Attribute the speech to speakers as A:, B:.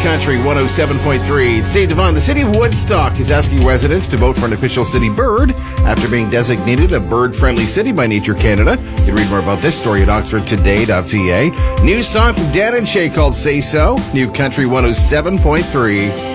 A: Country 107.3. It's Dave Devon. The city of Woodstock is asking residents to vote for an official city bird after being designated a bird-friendly city by Nature Canada. You can read more about this story at oxfordtoday.ca. New song from Dan and Shay called Say So. New Country 107.3.